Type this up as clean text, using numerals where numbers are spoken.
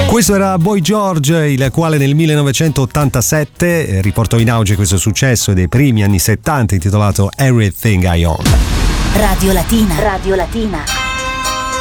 Questo era Boy George, il quale nel 1987 riportò in auge questo successo dei primi anni 70 intitolato Everything I Own. Radio Latina. Radio Latina.